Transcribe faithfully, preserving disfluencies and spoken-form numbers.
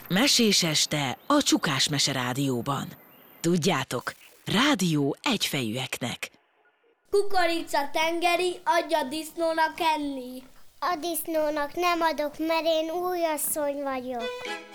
Mesés este a Csukás Mese Rádióban. Tudjátok, rádió egyfejűeknek. Kukorica tengeri, adja disznónak enni. A disznónak nem adok, mert én újasszony vagyok.